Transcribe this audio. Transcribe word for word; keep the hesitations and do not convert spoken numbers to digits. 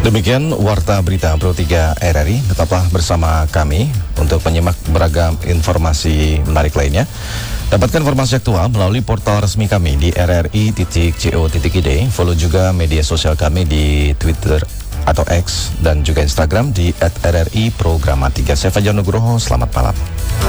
Demikian Warta Berita Pro tiga R R I. Tetaplah bersama kami untuk menyimak beragam informasi menarik lainnya. Dapatkan informasi aktual melalui portal resmi kami di r r i titik co titik i d. Follow juga media sosial kami di Twitter atau X dan juga Instagram di at r r i programatika. Saya Fajar Nugroho, selamat malam.